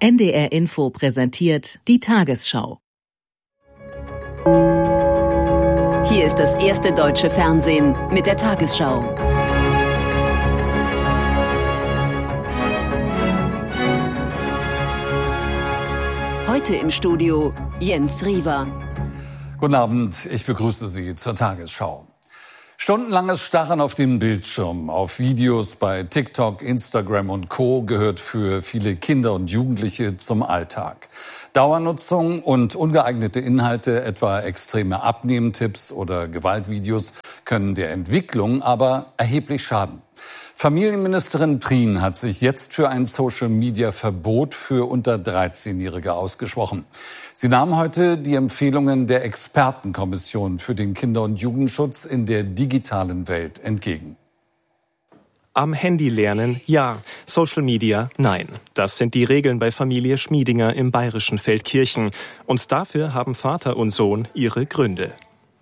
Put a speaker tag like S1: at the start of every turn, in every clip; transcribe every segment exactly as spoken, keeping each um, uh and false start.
S1: N D R Info präsentiert die Tagesschau.
S2: Hier ist das erste deutsche Fernsehen mit der Tagesschau. Heute im Studio Jens Riewer.
S3: Guten Abend, ich begrüße Sie zur Tagesschau. Stundenlanges Starren auf den Bildschirm, auf Videos bei TikTok, Instagram und Co. gehört für viele Kinder und Jugendliche zum Alltag. Dauernutzung und ungeeignete Inhalte, etwa extreme Abnehmtipps oder Gewaltvideos, können der Entwicklung aber erheblich schaden. Familienministerin Prien hat sich jetzt für ein Social-Media-Verbot für unter dreizehnjährige ausgesprochen. Sie nahm heute die Empfehlungen der Expertenkommission für den Kinder- und Jugendschutz in der digitalen Welt entgegen.
S4: Am Handy lernen, ja. Social Media, nein. Das sind die Regeln bei Familie Schmiedinger im bayerischen Feldkirchen. Und dafür haben Vater und Sohn ihre Gründe.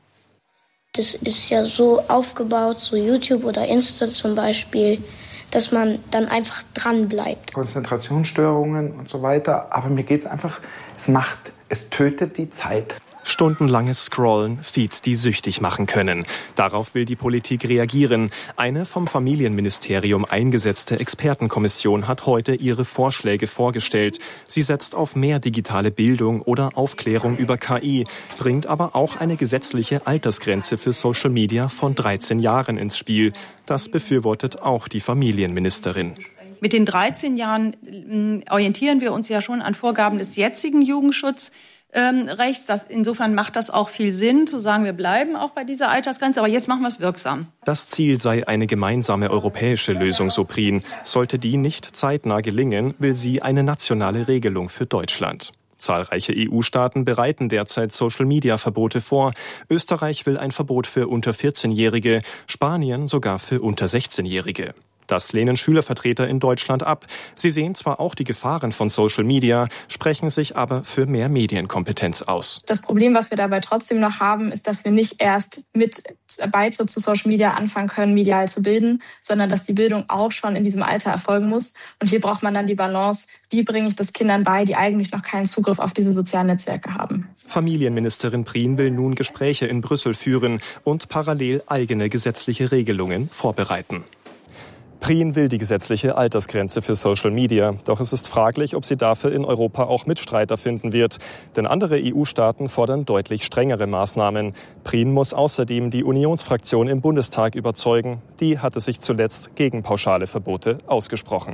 S5: Das ist ja so aufgebaut, so YouTube oder Insta zum Beispiel, dass man dann einfach dran bleibt.
S6: Konzentrationsstörungen und so weiter. Aber mir geht's einfach, es macht, es tötet die Zeit.
S4: Stundenlanges Scrollen, Feeds, die süchtig machen können. Darauf will die Politik reagieren. Eine vom Familienministerium eingesetzte Expertenkommission hat heute ihre Vorschläge vorgestellt. Sie setzt auf mehr digitale Bildung oder Aufklärung über K I, bringt aber auch eine gesetzliche Altersgrenze für Social Media von dreizehn Jahren ins Spiel. Das befürwortet auch die Familienministerin.
S7: Mit den dreizehn Jahren orientieren wir uns ja schon an Vorgaben des jetzigen Jugendschutzrechts. Das, insofern macht das auch viel Sinn, zu sagen, wir bleiben auch bei dieser Altersgrenze, aber jetzt machen wir es wirksam.
S4: Das Ziel sei eine gemeinsame europäische Lösung, so Prien. Sollte die nicht zeitnah gelingen, will sie eine nationale Regelung für Deutschland. Zahlreiche E U-Staaten bereiten derzeit Social-Media-Verbote vor. Österreich will ein Verbot für unter vierzehnjährige, Spanien sogar für unter sechzehnjährige. Das lehnen Schülervertreter in Deutschland ab. Sie sehen zwar auch die Gefahren von Social Media, sprechen sich aber für mehr Medienkompetenz aus.
S8: Das Problem, was wir dabei trotzdem noch haben, ist, dass wir nicht erst mit Beitritt zu Social Media anfangen können, medial zu bilden, sondern dass die Bildung auch schon in diesem Alter erfolgen muss. Und hier braucht man dann die Balance, wie bringe ich das Kindern bei, die eigentlich noch keinen Zugriff auf diese sozialen Netzwerke haben.
S4: Familienministerin Prien will nun Gespräche in Brüssel führen und parallel eigene gesetzliche Regelungen vorbereiten. Prien will die gesetzliche Altersgrenze für Social Media. Doch es ist fraglich, ob sie dafür in Europa auch Mitstreiter finden wird. Denn andere E U-Staaten fordern deutlich strengere Maßnahmen. Prien muss außerdem die Unionsfraktion im Bundestag überzeugen. Die hatte sich zuletzt gegen pauschale Verbote ausgesprochen.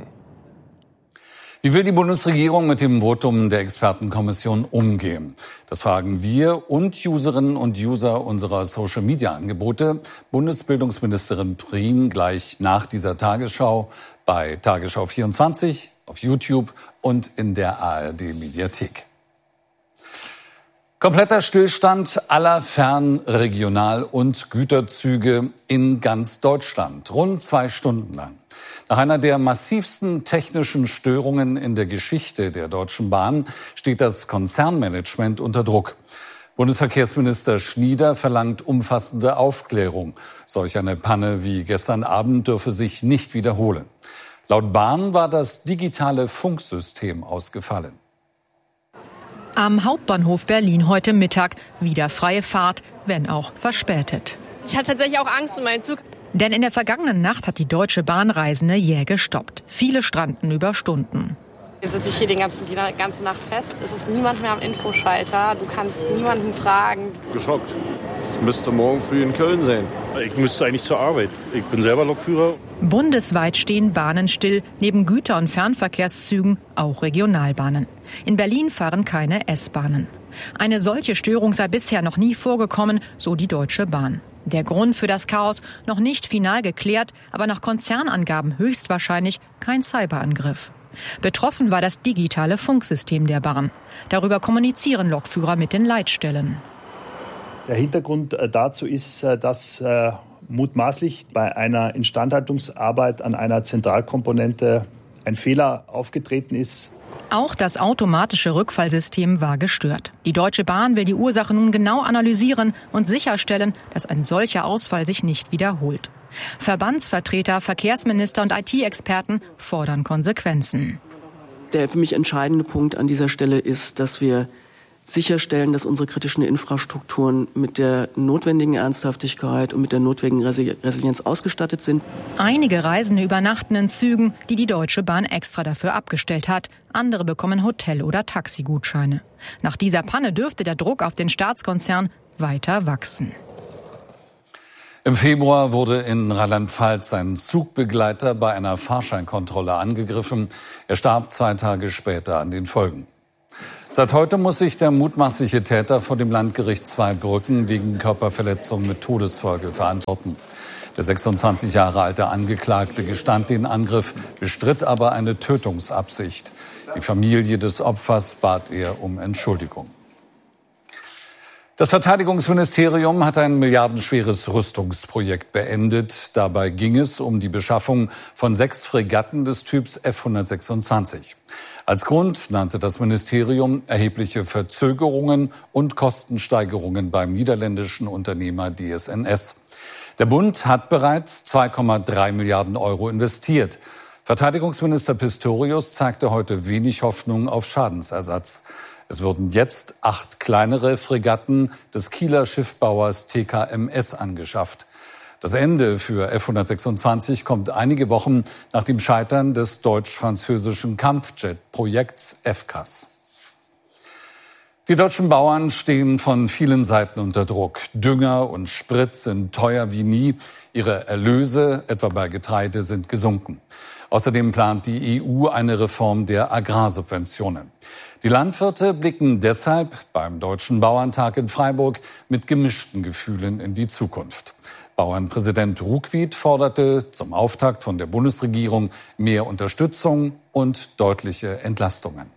S3: Wie will die Bundesregierung mit dem Votum der Expertenkommission umgehen? Das fragen wir und Userinnen und User unserer Social-Media-Angebote Bundesbildungsministerin Prien gleich nach dieser Tagesschau bei Tagesschau vierundzwanzig, auf YouTube und in der A R D-Mediathek. Kompletter Stillstand aller Fern-, Regional- und Güterzüge in ganz Deutschland. Rund zwei Stunden lang. Nach einer der massivsten technischen Störungen in der Geschichte der Deutschen Bahn steht das Konzernmanagement unter Druck. Bundesverkehrsminister Schnieder verlangt umfassende Aufklärung. Solch eine Panne wie gestern Abend dürfe sich nicht wiederholen. Laut Bahn war das digitale Funksystem ausgefallen.
S9: Am Hauptbahnhof Berlin heute Mittag wieder freie Fahrt, wenn auch verspätet.
S10: Ich hatte tatsächlich auch Angst um meinen Zug.
S9: Denn in der vergangenen Nacht hat die Deutsche Bahn Reisende jäh gestoppt. Viele stranden über Stunden.
S10: Jetzt sitze ich hier den ganzen, die ganze Nacht fest. Es ist niemand mehr am Infoschalter. Du kannst niemanden fragen.
S11: Geschockt. Ich müsste morgen früh in Köln sein.
S12: Ich müsste eigentlich zur Arbeit. Ich bin selber Lokführer.
S9: Bundesweit stehen Bahnen still, neben Güter- und Fernverkehrszügen auch Regionalbahnen. In Berlin fahren keine S-Bahnen. Eine solche Störung sei bisher noch nie vorgekommen, so die Deutsche Bahn. Der Grund für das Chaos noch nicht final geklärt, aber nach Konzernangaben höchstwahrscheinlich kein Cyberangriff. Betroffen war das digitale Funksystem der Bahn. Darüber kommunizieren Lokführer mit den Leitstellen.
S13: Der Hintergrund dazu ist, dass äh, mutmaßlich bei einer Instandhaltungsarbeit an einer Zentralkomponente ein Fehler aufgetreten ist.
S9: Auch das automatische Rückfallsystem war gestört. Die Deutsche Bahn will die Ursache nun genau analysieren und sicherstellen, dass ein solcher Ausfall sich nicht wiederholt. Verbandsvertreter, Verkehrsminister und I T-Experten fordern Konsequenzen.
S14: Der für mich entscheidende Punkt an dieser Stelle ist, dass wir sicherstellen, dass unsere kritischen Infrastrukturen mit der notwendigen Ernsthaftigkeit und mit der notwendigen Resilienz ausgestattet sind.
S9: Einige Reisende übernachten in Zügen, die die Deutsche Bahn extra dafür abgestellt hat. Andere bekommen Hotel- oder Taxigutscheine. Nach dieser Panne dürfte der Druck auf den Staatskonzern weiter wachsen.
S3: Im Februar wurde in Rheinland-Pfalz ein Zugbegleiter bei einer Fahrscheinkontrolle angegriffen. Er starb zwei Tage später an den Folgen. Seit heute muss sich der mutmaßliche Täter vor dem Landgericht Zweibrücken wegen Körperverletzung mit Todesfolge verantworten. Der sechsundzwanzig Jahre alte Angeklagte gestand den Angriff, bestritt aber eine Tötungsabsicht. Die Familie des Opfers bat er um Entschuldigung. Das Verteidigungsministerium hat ein milliardenschweres Rüstungsprojekt beendet. Dabei ging es um die Beschaffung von sechs Fregatten des Typs F hundertsechsundzwanzig. Als Grund nannte das Ministerium erhebliche Verzögerungen und Kostensteigerungen beim niederländischen Unternehmer D S N S. Der Bund hat bereits zwei Komma drei Milliarden Euro investiert. Verteidigungsminister Pistorius zeigte heute wenig Hoffnung auf Schadensersatz. Es wurden jetzt acht kleinere Fregatten des Kieler Schiffbauers T K M S angeschafft. Das Ende für F hundertsechsundzwanzig kommt einige Wochen nach dem Scheitern des deutsch-französischen Kampfjet-Projekts F C A S. Die deutschen Bauern stehen von vielen Seiten unter Druck. Dünger und Sprit sind teuer wie nie. Ihre Erlöse, etwa bei Getreide, sind gesunken. Außerdem plant die E U eine Reform der Agrarsubventionen. Die Landwirte blicken deshalb beim Deutschen Bauerntag in Freiburg mit gemischten Gefühlen in die Zukunft. Bauernpräsident Ruckwied forderte zum Auftakt von der Bundesregierung mehr Unterstützung und deutliche Entlastungen.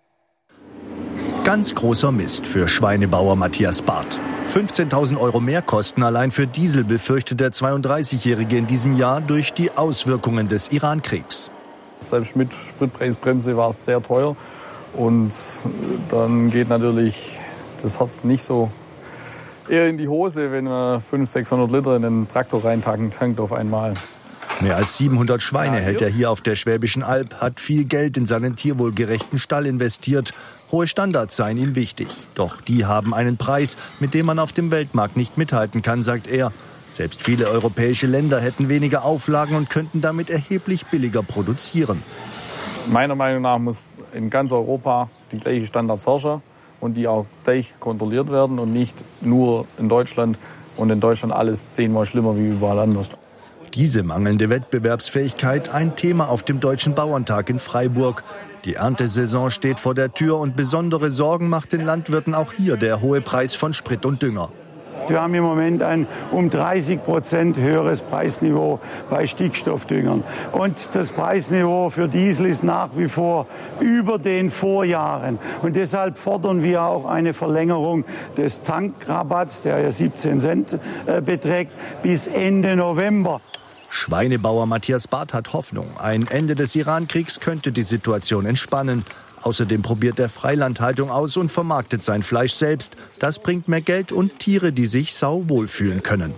S15: Ganz großer Mist für Schweinebauer Matthias Barth. fünfzehntausend Euro Mehrkosten allein für Diesel befürchtet der zweiunddreißigjährige in diesem Jahr durch die Auswirkungen des Iran-Kriegs.
S16: Selbst mit Spritpreisbremse war es sehr teuer. Und dann geht natürlich das Herz nicht so eher in die Hose, wenn man fünfhundert, sechshundert Liter in den Traktor reintankt auf einmal.
S15: Mehr als siebenhundert Schweine hält er hier auf der Schwäbischen Alb, hat viel Geld in seinen tierwohlgerechten Stall investiert. Hohe Standards seien ihm wichtig. Doch die haben einen Preis, mit dem man auf dem Weltmarkt nicht mithalten kann, sagt er. Selbst viele europäische Länder hätten weniger Auflagen und könnten damit erheblich billiger produzieren.
S16: Meiner Meinung nach muss in ganz Europa die gleichen Standards herrschen und die auch gleich kontrolliert werden und nicht nur in Deutschland und in Deutschland alles zehnmal schlimmer wie überall anders.
S15: Diese mangelnde Wettbewerbsfähigkeit ein Thema auf dem Deutschen Bauerntag in Freiburg. Die Erntesaison steht vor der Tür und besondere Sorgen macht den Landwirten auch hier der hohe Preis von Sprit und Dünger.
S17: Wir haben im Moment ein um dreißig Prozent höheres Preisniveau bei Stickstoffdüngern. Und das Preisniveau für Diesel ist nach wie vor über den Vorjahren. Und deshalb fordern wir auch eine Verlängerung des Tankrabatts, der ja siebzehn Cent äh, beträgt, bis Ende November.
S15: Schweinebauer Matthias Barth hat Hoffnung. Ein Ende des Iran-Kriegs könnte die Situation entspannen. Außerdem probiert er Freilandhaltung aus und vermarktet sein Fleisch selbst. Das bringt mehr Geld und Tiere, die sich sauwohl fühlen können.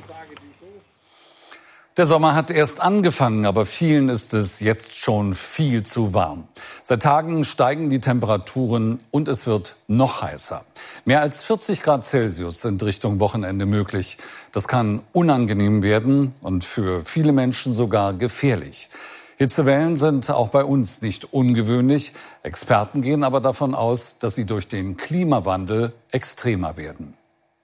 S3: Der Sommer hat erst angefangen, aber vielen ist es jetzt schon viel zu warm. Seit Tagen steigen die Temperaturen und es wird noch heißer. Mehr als vierzig Grad Celsius sind Richtung Wochenende möglich. Das kann unangenehm werden und für viele Menschen sogar gefährlich. Hitzewellen sind auch bei uns nicht ungewöhnlich. Experten gehen aber davon aus, dass sie durch den Klimawandel extremer werden.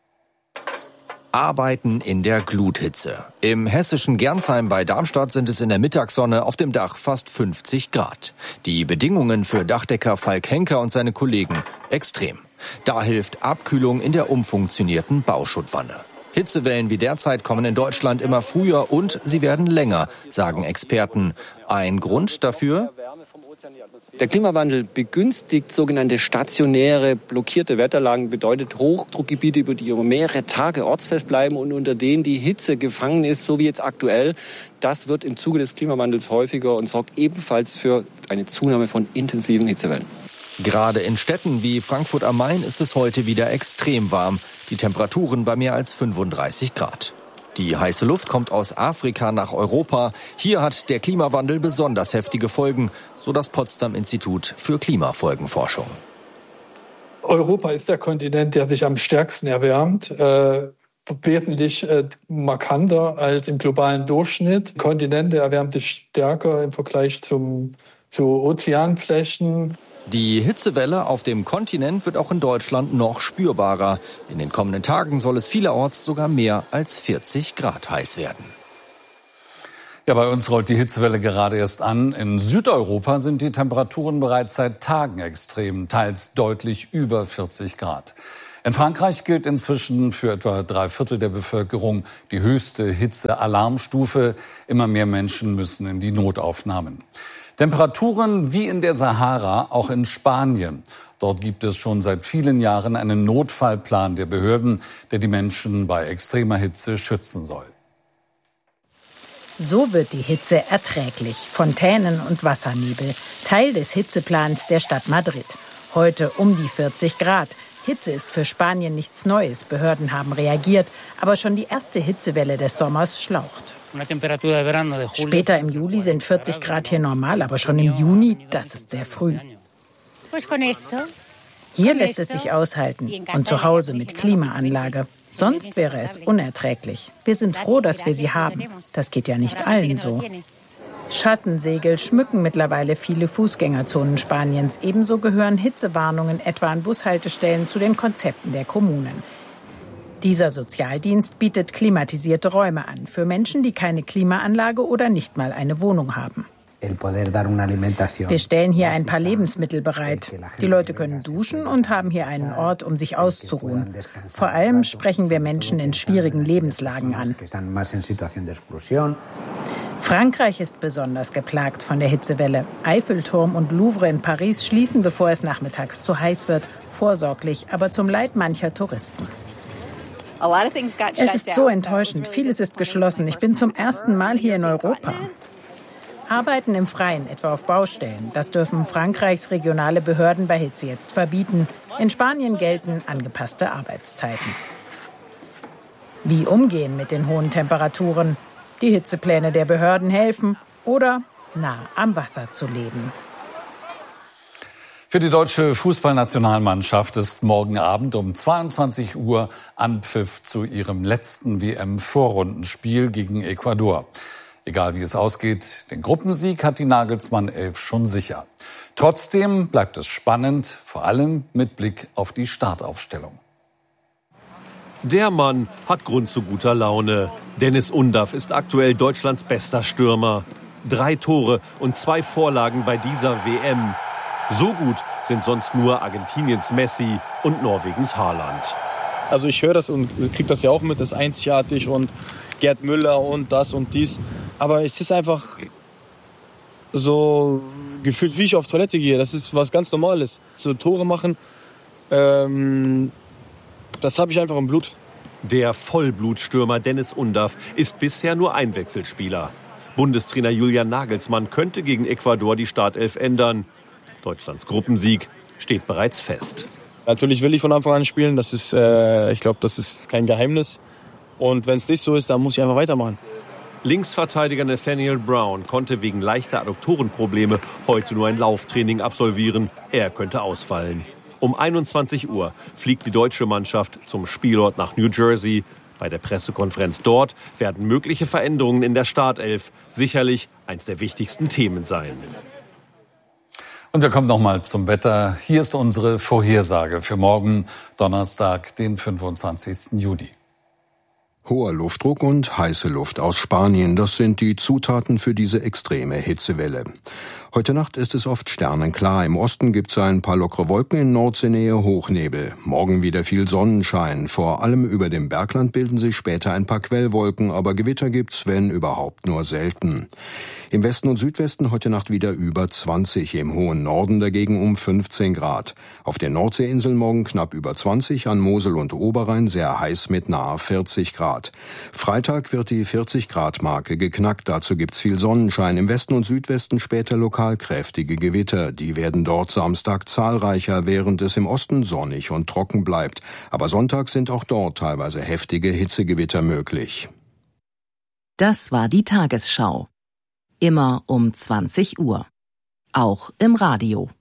S18: Arbeiten in der Gluthitze. Im hessischen Gernsheim bei Darmstadt sind es in der Mittagssonne auf dem Dach fast fünfzig Grad. Die Bedingungen für Dachdecker Falk Henker und seine Kollegen extrem. Da hilft Abkühlung in der umfunktionierten Bauschuttwanne. Hitzewellen wie derzeit kommen in Deutschland immer früher und sie werden länger, sagen Experten. Ein Grund dafür?
S19: Der Klimawandel begünstigt sogenannte stationäre, blockierte Wetterlagen, bedeutet Hochdruckgebiete, über die über mehrere Tage ortsfest bleiben und unter denen die Hitze gefangen ist, so wie jetzt aktuell. Das wird im Zuge des Klimawandels häufiger und sorgt ebenfalls für eine Zunahme von intensiven Hitzewellen.
S18: Gerade in Städten wie Frankfurt am Main ist es heute wieder extrem warm. Die Temperaturen bei mehr als fünfunddreißig Grad. Die heiße Luft kommt aus Afrika nach Europa. Hier hat der Klimawandel besonders heftige Folgen, so das Potsdam-Institut für Klimafolgenforschung.
S20: Europa ist der Kontinent, der sich am stärksten erwärmt. Äh, wesentlich äh, markanter als im globalen Durchschnitt. Kontinente erwärmt sich stärker im Vergleich zum, zu Ozeanflächen.
S18: Die Hitzewelle auf dem Kontinent wird auch in Deutschland noch spürbarer. In den kommenden Tagen soll es vielerorts sogar mehr als vierzig Grad heiß werden.
S3: Ja, bei uns rollt die Hitzewelle gerade erst an. In Südeuropa sind die Temperaturen bereits seit Tagen extrem, teils deutlich über vierzig Grad. In Frankreich gilt inzwischen für etwa drei Viertel der Bevölkerung die höchste Hitzealarmstufe. Immer mehr Menschen müssen in die Notaufnahmen. Temperaturen wie in der Sahara, auch in Spanien. Dort gibt es schon seit vielen Jahren einen Notfallplan der Behörden, der die Menschen bei extremer Hitze schützen soll.
S21: So wird die Hitze erträglich. Fontänen und Wassernebel. Teil des Hitzeplans der Stadt Madrid. Heute um die vierzig Grad. Hitze ist für Spanien nichts Neues. Behörden haben reagiert. Aber schon die erste Hitzewelle des Sommers schlaucht. Später im Juli sind vierzig Grad hier normal, aber schon im Juni, das ist sehr früh. Hier lässt es sich aushalten und zu Hause mit Klimaanlage. Sonst wäre es unerträglich. Wir sind froh, dass wir sie haben. Das geht ja nicht allen so. Schattensegel schmücken mittlerweile viele Fußgängerzonen Spaniens. Ebenso gehören Hitzewarnungen etwa an Bushaltestellen zu den Konzepten der Kommunen. Dieser Sozialdienst bietet klimatisierte Räume an für Menschen, die keine Klimaanlage oder nicht mal eine Wohnung haben. Wir stellen hier ein paar Lebensmittel bereit. Die Leute können duschen und haben hier einen Ort, um sich auszuruhen. Vor allem sprechen wir Menschen in schwierigen Lebenslagen an. Frankreich ist besonders geplagt von der Hitzewelle. Eiffelturm und Louvre in Paris schließen, bevor es nachmittags zu heiß wird. Vorsorglich, aber zum Leid mancher Touristen. Es ist so enttäuschend. Vieles ist geschlossen. Ich bin zum ersten Mal hier in Europa. Arbeiten im Freien, etwa auf Baustellen. Das dürfen Frankreichs regionale Behörden bei Hitze jetzt verbieten. In Spanien gelten angepasste Arbeitszeiten. Wie umgehen mit den hohen Temperaturen? Die Hitzepläne der Behörden helfen oder nah am Wasser zu leben.
S3: Für die deutsche Fußballnationalmannschaft ist morgen Abend um zweiundzwanzig Uhr Anpfiff zu ihrem letzten W M-Vorrundenspiel gegen Ecuador. Egal wie es ausgeht, den Gruppensieg hat die Nagelsmann-Elf schon sicher. Trotzdem bleibt es spannend, vor allem mit Blick auf die Startaufstellung.
S22: Der Mann hat Grund zu guter Laune. Dennis Undaff ist aktuell Deutschlands bester Stürmer. Drei Tore und zwei Vorlagen bei dieser W M. So gut sind sonst nur Argentiniens Messi und Norwegens Haaland.
S23: Also ich höre das und kriege das ja auch mit, das ist einzigartig und Gerd Müller und das und dies. Aber es ist einfach so gefühlt, wie ich auf Toilette gehe. Das ist was ganz Normales. So Tore machen, ähm, das habe ich einfach im Blut.
S22: Der Vollblutstürmer Dennis Undaff ist bisher nur Einwechselspieler. Bundestrainer Julian Nagelsmann könnte gegen Ecuador die Startelf ändern. Deutschlands Gruppensieg steht bereits fest.
S23: Natürlich will ich von Anfang an spielen. Das ist, äh, ich glaube, das ist kein Geheimnis. Und wenn es nicht so ist, dann muss ich einfach weitermachen.
S22: Linksverteidiger Nathaniel Brown konnte wegen leichter Adduktorenprobleme heute nur ein Lauftraining absolvieren. Er könnte ausfallen. Um einundzwanzig Uhr fliegt die deutsche Mannschaft zum Spielort nach New Jersey. Bei der Pressekonferenz dort werden mögliche Veränderungen in der Startelf sicherlich eins der wichtigsten Themen sein.
S3: Und wir kommen noch mal zum Wetter. Hier ist unsere Vorhersage für morgen, Donnerstag, den fünfundzwanzigsten Juli.
S24: Hoher Luftdruck und heiße Luft aus Spanien, das sind die Zutaten für diese extreme Hitzewelle. Heute Nacht ist es oft sternenklar. Im Osten gibt es ein paar lockere Wolken, in Nordseenähe Hochnebel. Morgen wieder viel Sonnenschein. Vor allem über dem Bergland bilden sich später ein paar Quellwolken, aber Gewitter gibt's, wenn überhaupt, nur selten. Im Westen und Südwesten heute Nacht wieder über zwanzig, im hohen Norden dagegen um fünfzehn Grad. Auf den Nordseeinseln morgen knapp über zwanzig, an Mosel und Oberrhein sehr heiß mit nahe vierzig Grad. Freitag wird die vierzig Grad Marke geknackt, dazu gibt's viel Sonnenschein. Im Westen und Südwesten später lokal kräftige Gewitter. Die werden dort Samstag zahlreicher, während es im Osten sonnig und trocken bleibt. Aber Sonntag sind auch dort teilweise heftige Hitzegewitter möglich.
S1: Das war die Tagesschau. Immer um zwanzig Uhr. Auch im Radio.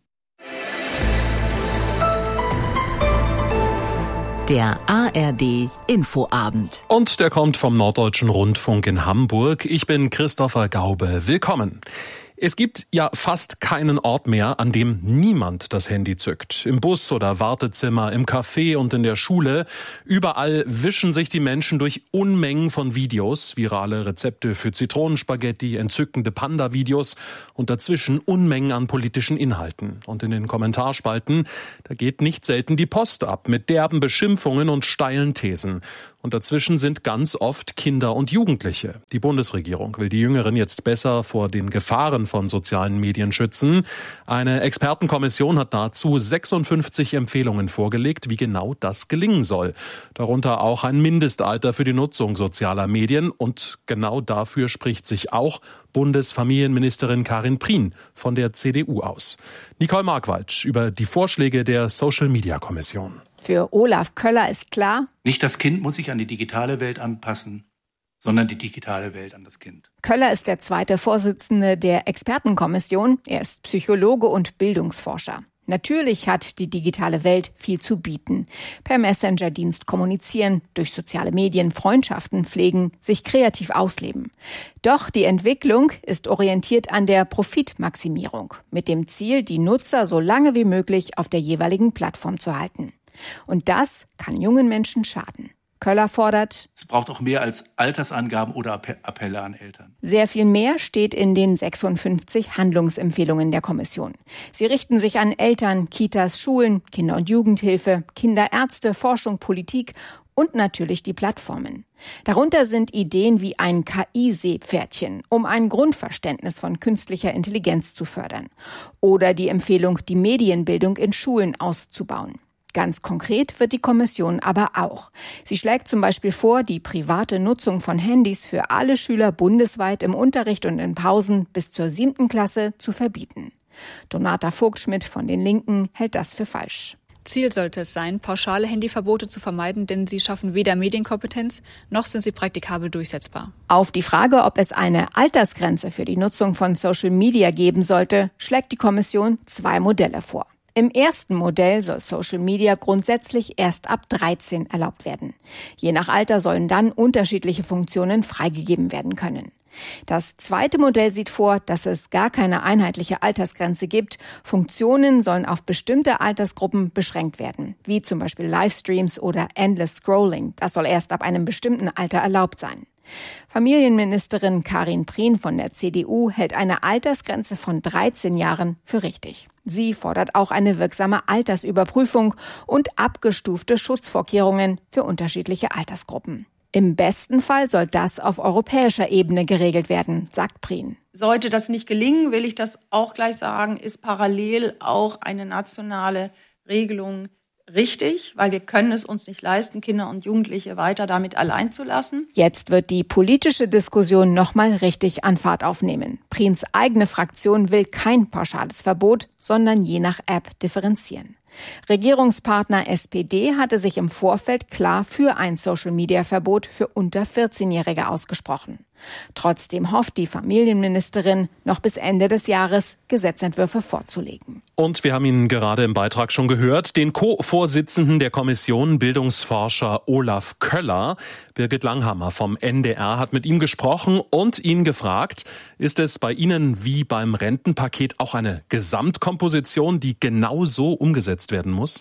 S1: Der A R D Infoabend.
S2: Und der kommt vom Norddeutschen Rundfunk in Hamburg. Ich bin Christopher Gaube. Willkommen. Es gibt ja fast keinen Ort mehr, an dem niemand das Handy zückt. Im Bus oder Wartezimmer, im Café und in der Schule. Überall wischen sich die Menschen durch Unmengen von Videos, virale Rezepte für Zitronenspaghetti, entzückende Panda-Videos und dazwischen Unmengen an politischen Inhalten. Und in den Kommentarspalten, da geht nicht selten die Post ab mit derben Beschimpfungen und steilen Thesen. Und dazwischen sind ganz oft Kinder und Jugendliche. Die Bundesregierung will die Jüngeren jetzt besser vor den Gefahren von sozialen Medien schützen. Eine Expertenkommission hat dazu sechsundfünfzig Empfehlungen vorgelegt, wie genau das gelingen soll. Darunter auch ein Mindestalter für die Nutzung sozialer Medien. Und genau dafür spricht sich auch Bundesfamilienministerin Karin Prien von der C D U aus. Nicole Markwald über die Vorschläge der Social-Media-Kommission.
S5: Für Olaf Köller ist klar:
S6: Nicht das Kind muss sich an die digitale Welt anpassen, sondern die digitale Welt an das Kind.
S5: Köller ist der zweite Vorsitzende der Expertenkommission. Er ist Psychologe und Bildungsforscher. Natürlich hat die digitale Welt viel zu bieten. Per Messenger-Dienst kommunizieren, durch soziale Medien Freundschaften pflegen, sich kreativ ausleben. Doch die Entwicklung ist orientiert an der Profitmaximierung, mit dem Ziel, die Nutzer so lange wie möglich auf der jeweiligen Plattform zu halten. Und das kann jungen Menschen schaden. Köller fordert:
S6: Es braucht auch mehr als Altersangaben oder Appelle an Eltern.
S5: Sehr viel mehr steht in den sechsundfünfzig Handlungsempfehlungen der Kommission. Sie richten sich an Eltern, Kitas, Schulen, Kinder- und Jugendhilfe, Kinderärzte, Forschung, Politik und natürlich die Plattformen. Darunter sind Ideen wie ein K I-Seepferdchen, um ein Grundverständnis von künstlicher Intelligenz zu fördern. Oder die Empfehlung, die Medienbildung in Schulen auszubauen. Ganz konkret wird die Kommission aber auch. Sie schlägt zum Beispiel vor, die private Nutzung von Handys für alle Schüler bundesweit im Unterricht und in Pausen bis zur siebten Klasse zu verbieten. Donata Vogtschmidt von den Linken hält das für falsch.
S25: Ziel sollte es sein, pauschale Handyverbote zu vermeiden, denn sie schaffen weder Medienkompetenz, noch sind sie praktikabel durchsetzbar.
S5: Auf die Frage, ob es eine Altersgrenze für die Nutzung von Social Media geben sollte, schlägt die Kommission zwei Modelle vor. Im ersten Modell soll Social Media grundsätzlich erst ab dreizehn erlaubt werden. Je nach Alter sollen dann unterschiedliche Funktionen freigegeben werden können. Das zweite Modell sieht vor, dass es gar keine einheitliche Altersgrenze gibt. Funktionen sollen auf bestimmte Altersgruppen beschränkt werden, wie zum Beispiel Livestreams oder Endless Scrolling. Das soll erst ab einem bestimmten Alter erlaubt sein. Familienministerin Karin Prien von der C D U hält eine Altersgrenze von dreizehn Jahren für richtig. Sie fordert auch eine wirksame Altersüberprüfung und abgestufte Schutzvorkehrungen für unterschiedliche Altersgruppen. Im besten Fall soll das auf europäischer Ebene geregelt werden, sagt Prien.
S7: Sollte das nicht gelingen, will ich das auch gleich sagen, ist parallel auch eine nationale Regelung richtig, weil wir können es uns nicht leisten, Kinder und Jugendliche weiter damit allein zu lassen.
S5: Jetzt wird die politische Diskussion nochmal richtig an Fahrt aufnehmen. Priens eigene Fraktion will kein pauschales Verbot, sondern je nach App differenzieren. Regierungspartner S P D hatte sich im Vorfeld klar für ein Social-Media-Verbot für unter vierzehnjährige ausgesprochen. Trotzdem hofft die Familienministerin, noch bis Ende des Jahres Gesetzentwürfe vorzulegen.
S2: Und wir haben ihn gerade im Beitrag schon gehört, den Co-Vorsitzenden der Kommission, Bildungsforscher Olaf Köller. Birgit Langhammer vom N D R hat mit ihm gesprochen und ihn gefragt, ist es bei Ihnen wie beim Rentenpaket auch eine Gesamtkomposition, die genau so umgesetzt werden muss?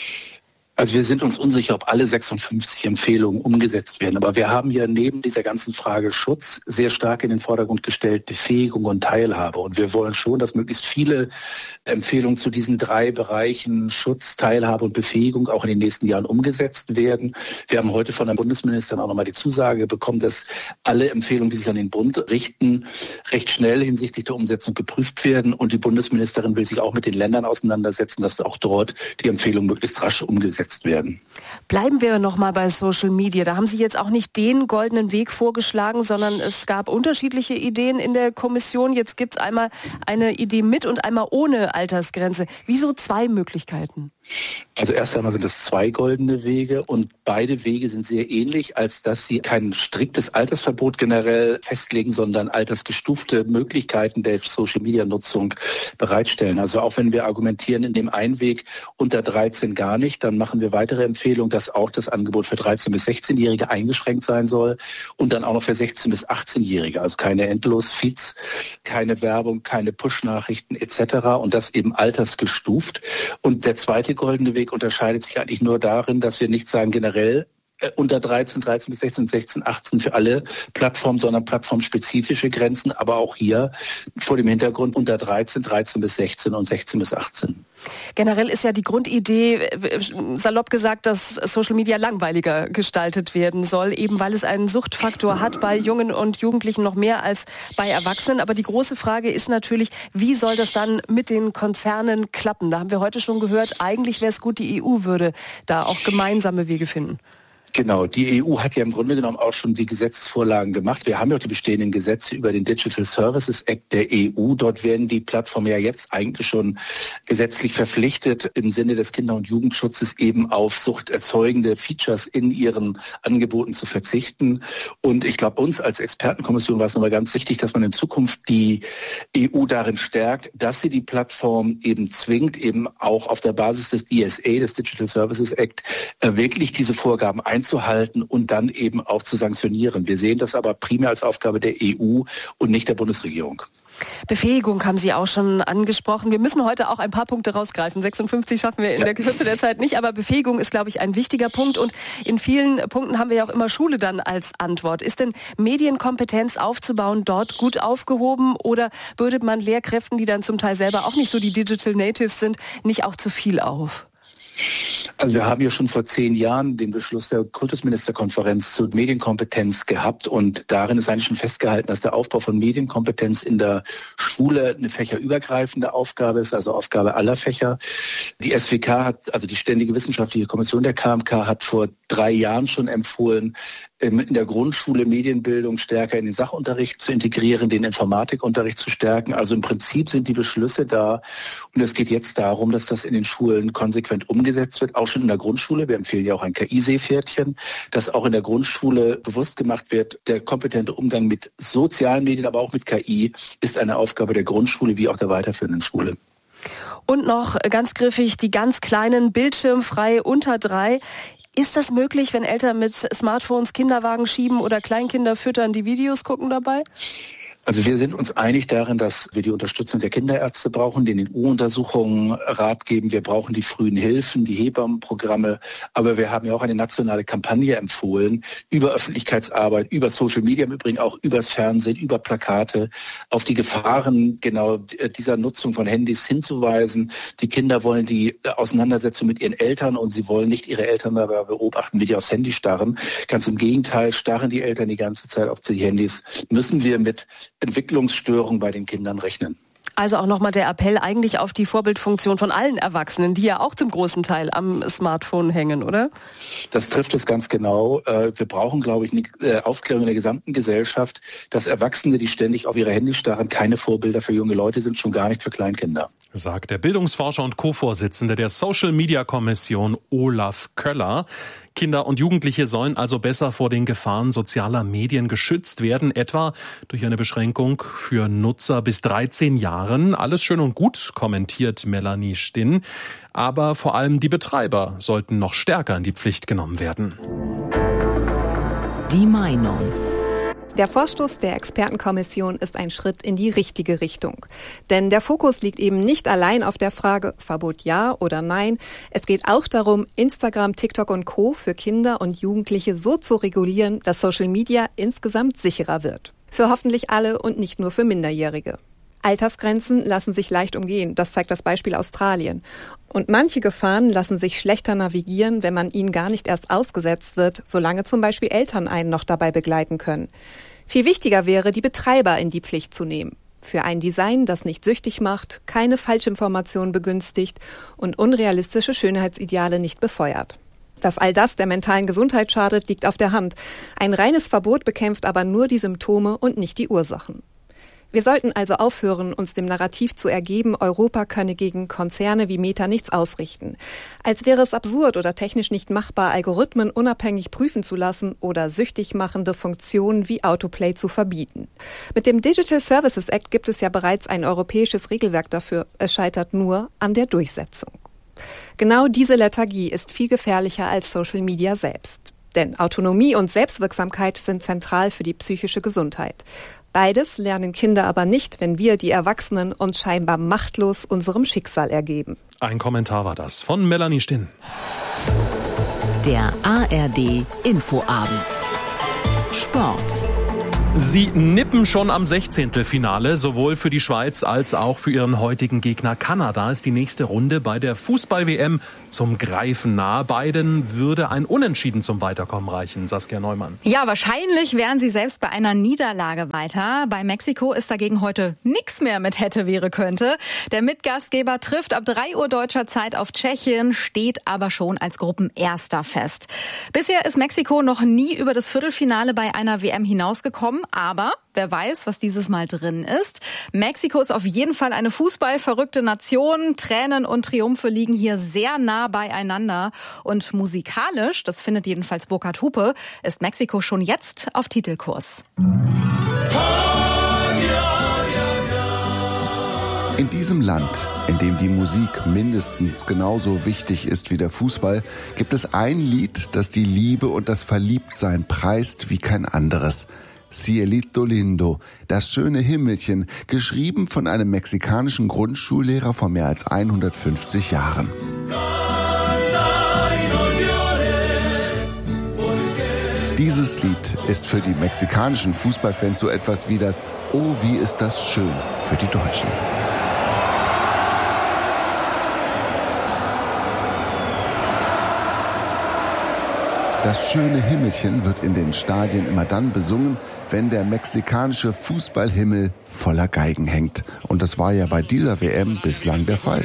S26: Also wir sind uns unsicher, ob alle sechsundfünfzig Empfehlungen umgesetzt werden. Aber wir haben ja neben dieser ganzen Frage Schutz sehr stark in den Vordergrund gestellt Befähigung und Teilhabe. Und wir wollen schon, dass möglichst viele Empfehlungen zu diesen drei Bereichen Schutz, Teilhabe und Befähigung auch in den nächsten Jahren umgesetzt werden. Wir haben heute von der Bundesministerin auch nochmal die Zusage bekommen, dass alle Empfehlungen, die sich an den Bund richten, recht schnell hinsichtlich der Umsetzung geprüft werden. Und die Bundesministerin will sich auch mit den Ländern auseinandersetzen, dass auch dort die Empfehlungen möglichst rasch umgesetzt umgesetzt werden.
S4: Bleiben wir noch mal bei Social Media. Da haben Sie jetzt auch nicht den goldenen Weg vorgeschlagen, sondern es gab unterschiedliche Ideen in der Kommission. Jetzt gibt es einmal eine Idee mit und einmal ohne Altersgrenze. Wieso zwei Möglichkeiten?
S26: Also erst einmal sind es zwei goldene Wege und beide Wege sind sehr ähnlich, als dass sie kein striktes Altersverbot generell festlegen, sondern altersgestufte Möglichkeiten der Social-Media-Nutzung bereitstellen. Also auch wenn wir argumentieren in dem einen Weg unter dreizehn gar nicht, dann machen wir weitere Empfehlungen, dass auch das Angebot für dreizehn- bis sechzehnjährige eingeschränkt sein soll und dann auch noch für sechzehn- bis achtzehnjährige. Also keine Endlos-Feeds, keine Werbung, keine Push-Nachrichten et cetera und das eben altersgestuft. Und der zweite goldene Weg unterscheidet sich eigentlich nur darin, dass wir nicht sagen generell äh, unter dreizehn, dreizehn bis sechzehn, sechzehn, achtzehn für alle Plattformen, sondern plattformspezifische Grenzen, aber auch hier vor dem Hintergrund unter dreizehn, dreizehn bis sechzehn und sechzehn bis achtzehn.
S4: Generell ist ja die Grundidee, salopp gesagt, dass Social Media langweiliger gestaltet werden soll, eben weil es einen Suchtfaktor hat bei Jungen und Jugendlichen noch mehr als bei Erwachsenen. Aber die große Frage ist natürlich, wie soll das dann mit den Konzernen klappen? Da haben wir heute schon gehört, eigentlich wäre es gut, die E U würde da auch gemeinsame Wege finden.
S26: Genau, die E U hat ja im Grunde genommen auch schon die Gesetzesvorlagen gemacht. Wir haben ja auch die bestehenden Gesetze über den Digital Services Act der E U. Dort werden die Plattformen ja jetzt eigentlich schon gesetzlich verpflichtet, im Sinne des Kinder- und Jugendschutzes eben auf suchterzeugende Features in ihren Angeboten zu verzichten. Und ich glaube, uns als Expertenkommission war es nochmal ganz wichtig, dass man in Zukunft die E U darin stärkt, dass sie die Plattform eben zwingt, eben auch auf der Basis des D S A, des Digital Services Act, wirklich diese Vorgaben einzuhalten. einzuhalten und dann eben auch zu sanktionieren. Wir sehen das aber primär als Aufgabe der E U und nicht der Bundesregierung.
S4: Befähigung haben Sie auch schon angesprochen. Wir müssen heute auch ein paar Punkte rausgreifen. sechsundfünfzig schaffen wir in der Kürze der Zeit nicht, aber Befähigung ist, glaube ich, ein wichtiger Punkt. Und in vielen Punkten haben wir ja auch immer Schule dann als Antwort. Ist denn Medienkompetenz aufzubauen dort gut aufgehoben oder bürdet man Lehrkräften, die dann zum Teil selber auch nicht so die Digital Natives sind, nicht auch zu viel auf?
S26: Also wir haben ja schon vor zehn Jahren den Beschluss der Kultusministerkonferenz zur Medienkompetenz gehabt und darin ist eigentlich schon festgehalten, dass der Aufbau von Medienkompetenz in der Schule eine fächerübergreifende Aufgabe ist, also Aufgabe aller Fächer. Die S W K hat, also die Ständige Wissenschaftliche Kommission der K M K, hat vor drei Jahren schon empfohlen, in der Grundschule Medienbildung stärker in den Sachunterricht zu integrieren, den Informatikunterricht zu stärken. Also im Prinzip sind die Beschlüsse da und es geht jetzt darum, dass das in den Schulen konsequent umgesetzt wird, auch schon in der Grundschule. Wir empfehlen ja auch ein K I-Seepferdchen, dass auch in der Grundschule bewusst gemacht wird, der kompetente Umgang mit sozialen Medien, aber auch mit K I ist eine Aufgabe der Grundschule wie auch der weiterführenden Schule.
S4: Und noch ganz griffig, die ganz kleinen, bildschirmfrei unter drei. Ist das möglich, wenn Eltern mit Smartphones Kinderwagen schieben oder Kleinkinder füttern, die Videos gucken dabei?
S26: Also wir sind uns einig darin, dass wir die Unterstützung der Kinderärzte brauchen, die in den U-Untersuchungen Rat geben. Wir brauchen die frühen Hilfen, die Hebammenprogramme. Aber wir haben ja auch eine nationale Kampagne empfohlen über Öffentlichkeitsarbeit, über Social Media im Übrigen, auch übers Fernsehen, über Plakate, auf die Gefahren genau dieser Nutzung von Handys hinzuweisen. Die Kinder wollen die Auseinandersetzung mit ihren Eltern und sie wollen nicht ihre Eltern dabei beobachten, wie die aufs Handy starren. Ganz im Gegenteil, starren die Eltern die ganze Zeit auf die Handys. Müssen wir mit Entwicklungsstörungen bei den Kindern rechnen.
S4: Also auch nochmal der Appell eigentlich auf die Vorbildfunktion von allen Erwachsenen, die ja auch zum großen Teil am Smartphone hängen, oder?
S26: Das trifft es ganz genau. Wir brauchen, glaube ich, eine Aufklärung in der gesamten Gesellschaft, dass Erwachsene, die ständig auf ihre Handys starren, keine Vorbilder für junge Leute sind, schon gar nicht für Kleinkinder.
S2: Sagt der Bildungsforscher und Co-Vorsitzende der Social-Media-Kommission Olaf Köller. Kinder und Jugendliche sollen also besser vor den Gefahren sozialer Medien geschützt werden, etwa durch eine Beschränkung für Nutzer bis dreizehn Jahren. Alles schön und gut, kommentiert Melanie Stinn. Aber vor allem die Betreiber sollten noch stärker in die Pflicht genommen werden.
S1: Die Meinung.
S8: Der Vorstoß der Expertenkommission ist ein Schritt in die richtige Richtung. Denn der Fokus liegt eben nicht allein auf der Frage, Verbot ja oder nein. Es geht auch darum, Instagram, TikTok und Co. für Kinder und Jugendliche so zu regulieren, dass Social Media insgesamt sicherer wird. Für hoffentlich alle und nicht nur für Minderjährige. Altersgrenzen lassen sich leicht umgehen, das zeigt das Beispiel Australien. Und manche Gefahren lassen sich schlechter navigieren, wenn man ihnen gar nicht erst ausgesetzt wird, solange zum Beispiel Eltern einen noch dabei begleiten können. Viel wichtiger wäre, die Betreiber in die Pflicht zu nehmen. Für ein Design, das nicht süchtig macht, keine Falschinformationen begünstigt und unrealistische Schönheitsideale nicht befeuert. Dass all das der mentalen Gesundheit schadet, liegt auf der Hand. Ein reines Verbot bekämpft aber nur die Symptome und nicht die Ursachen. Wir sollten also aufhören, uns dem Narrativ zu ergeben, Europa könne gegen Konzerne wie Meta nichts ausrichten. Als wäre es absurd oder technisch nicht machbar, Algorithmen unabhängig prüfen zu lassen oder süchtig machende Funktionen wie Autoplay zu verbieten. Mit dem Digital Services Act gibt es ja bereits ein europäisches Regelwerk dafür. Es scheitert nur an der Durchsetzung. Genau diese Lethargie ist viel gefährlicher als Social Media selbst. Denn Autonomie und Selbstwirksamkeit sind zentral für die psychische Gesundheit. Beides lernen Kinder aber nicht, wenn wir, die Erwachsenen, uns scheinbar machtlos unserem Schicksal ergeben.
S2: Ein Kommentar war das von Melanie Stinn.
S1: Der A R D Infoabend. Sport.
S2: Sie nippen schon am Sechzehntelfinale. Sowohl für die Schweiz als auch für ihren heutigen Gegner Kanada ist die nächste Runde bei der Fußball-W M zum Greifen nahe. Beiden würde ein Unentschieden zum Weiterkommen reichen. Saskia Neumann.
S9: Ja, wahrscheinlich wären sie selbst bei einer Niederlage weiter. Bei Mexiko ist dagegen heute nichts mehr mit hätte, wäre, könnte. Der Mitgastgeber trifft ab drei Uhr deutscher Zeit auf Tschechien, steht aber schon als Gruppenerster fest. Bisher ist Mexiko noch nie über das Viertelfinale bei einer W M hinausgekommen. Aber wer weiß, was dieses Mal drin ist. Mexiko ist auf jeden Fall eine fußballverrückte Nation. Tränen und Triumphe liegen hier sehr nah beieinander. Und musikalisch, das findet jedenfalls Burkhard Hupe, ist Mexiko schon jetzt auf Titelkurs.
S10: In diesem Land, in dem die Musik mindestens genauso wichtig ist wie der Fußball, gibt es ein Lied, das die Liebe und das Verliebtsein preist wie kein anderes. Cielito Lindo, das schöne Himmelchen, geschrieben von einem mexikanischen Grundschullehrer vor mehr als hundertfünfzig Jahren. Dieses Lied ist für die mexikanischen Fußballfans so etwas wie das "Oh, wie ist das schön" für die Deutschen. Das schöne Himmelchen wird in den Stadien immer dann besungen, wenn der mexikanische Fußballhimmel voller Geigen hängt. Und das war ja bei dieser W M bislang der Fall.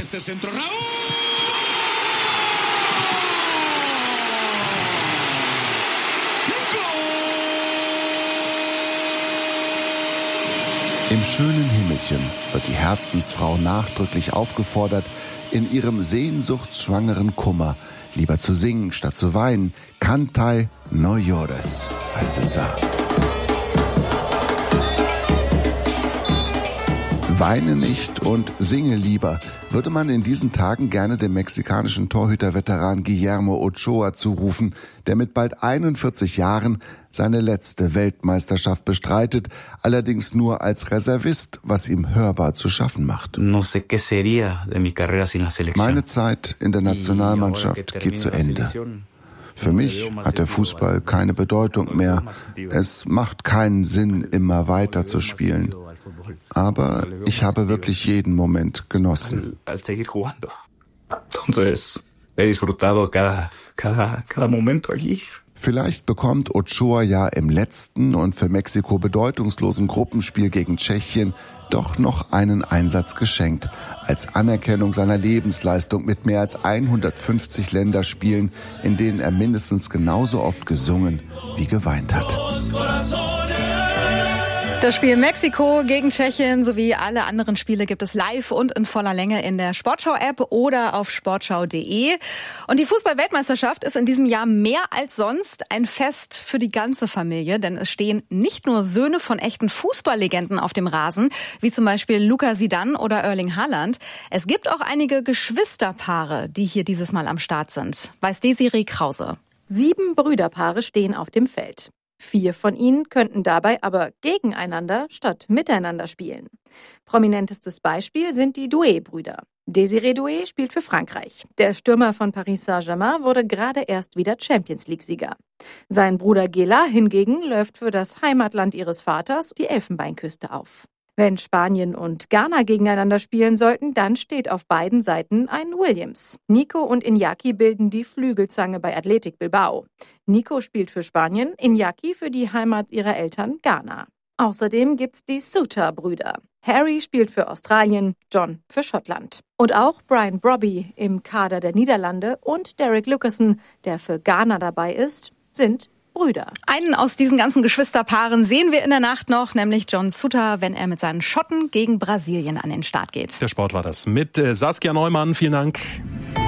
S10: Im schönen Himmelchen wird die Herzensfrau nachdrücklich aufgefordert, in ihrem sehnsuchtsschwangeren Kummer lieber zu singen, statt zu weinen. Cantay, no llores, heißt es da. Weine nicht und singe lieber, würde man in diesen Tagen gerne dem mexikanischen Torhüter-Veteran Guillermo Ochoa zurufen, der mit bald einundvierzig Jahren seine letzte Weltmeisterschaft bestreitet, allerdings nur als Reservist, was ihm hörbar zu schaffen macht. Meine Zeit in der Nationalmannschaft geht zu Ende. Für mich hat der Fußball keine Bedeutung mehr. Es macht keinen Sinn, immer weiter zu spielen. Aber ich habe wirklich jeden Moment genossen. Vielleicht bekommt Ochoa ja im letzten und für Mexiko bedeutungslosen Gruppenspiel gegen Tschechien doch noch einen Einsatz geschenkt. Als Anerkennung seiner Lebensleistung mit mehr als hundertfünfzig Länderspielen, in denen er mindestens genauso oft gesungen wie geweint hat.
S9: Das Spiel Mexiko gegen Tschechien sowie alle anderen Spiele gibt es live und in voller Länge in der Sportschau-App oder auf sportschau punkt de. Und die Fußball-Weltmeisterschaft ist in diesem Jahr mehr als sonst ein Fest für die ganze Familie, denn es stehen nicht nur Söhne von echten Fußballlegenden auf dem Rasen, wie zum Beispiel Luka Zidane oder Erling Haaland. Es gibt auch einige Geschwisterpaare, die hier dieses Mal am Start sind. Weiß Desiree Krause.
S11: Sieben Brüderpaare stehen auf dem Feld. Vier von ihnen könnten dabei aber gegeneinander statt miteinander spielen. Prominentestes Beispiel sind die Doué-Brüder. Désiré Doué spielt für Frankreich. Der Stürmer von Paris Saint-Germain wurde gerade erst wieder Champions-League-Sieger. Sein Bruder Gela hingegen läuft für das Heimatland ihres Vaters die Elfenbeinküste auf. Wenn Spanien und Ghana gegeneinander spielen sollten, dann steht auf beiden Seiten ein Williams. Nico und Iñaki bilden die Flügelzange bei Athletic Bilbao. Nico spielt für Spanien, Iñaki für die Heimat ihrer Eltern Ghana. Außerdem gibt's die Suter-Brüder. Harry spielt für Australien, John für Schottland. Und auch Brian Brobby im Kader der Niederlande und Derek Lucassen, der für Ghana dabei ist, sind Brüder.
S9: Einen aus diesen ganzen Geschwisterpaaren sehen wir in der Nacht noch, nämlich John Suter, wenn er mit seinen Schotten gegen Brasilien an den Start geht.
S2: Der Sport war das mit Saskia Neumann. Vielen Dank.